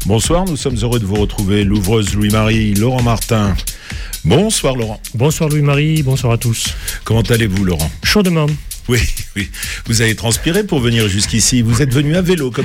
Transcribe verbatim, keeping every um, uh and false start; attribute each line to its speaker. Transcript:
Speaker 1: Bonsoir, nous sommes heureux de vous retrouver, l'ouvreuse Louis-Marie, Laurent Martin. Bonsoir Laurent.
Speaker 2: Bonsoir Louis-Marie, bonsoir à tous.
Speaker 1: Comment allez-vous Laurent ?
Speaker 2: Chaudement.
Speaker 1: Oui, oui. Vous avez transpiré pour venir jusqu'ici. Vous êtes venu à vélo comme